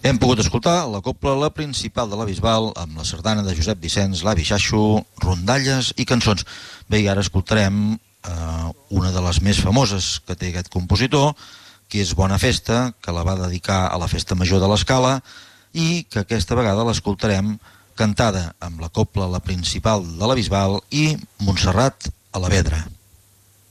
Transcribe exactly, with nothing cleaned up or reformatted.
Hem pogut escoltar la cobla La Principal de la Bisbal amb la sardana de Josep Vicenç, l'Avi Xaxo, rondalles i cançons. Bé, i ara escoltarem eh, una de les més famoses que té aquest compositor, que és Bona Festa, que la va dedicar a la Festa Major de l'Escala i que aquesta vegada l'escoltarem cantada amb la cobla La Principal de la Bisbal i Montserrat a la Vedra.